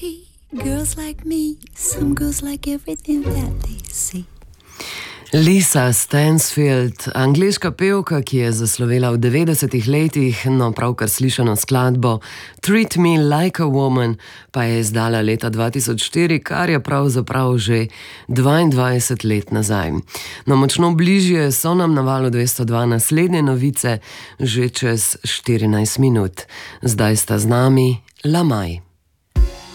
Girls like me, some girls like everything that they see. Lisa Stansfield, angleška pevka, ki je zaslovela v 90-ih letih, no pravkar slišano skladbo Treat Me Like a Woman pa je izdala leta 2004, kar je pravzaprav že 22 let nazaj. No, močno bližje so nam na valu 202 naslednje novice že čez 14 minut. Zdaj sta z nami Lamaj.